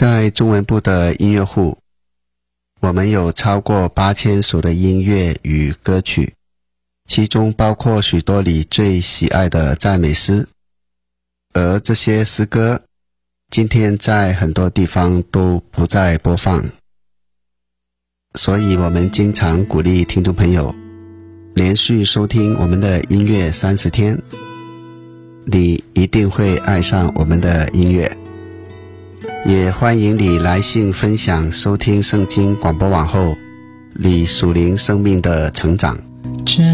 在中文部的音乐户，我们有超过8000首的音乐与歌曲，其中包括许多你最喜爱的赞美诗，而这些诗歌今天在很多地方都不再播放，所以我们经常鼓励听众朋友连续收听我们的音乐30天，你一定会爱上我们的音乐。也欢迎你来信分享收听圣经广播网后你属灵生命的成长。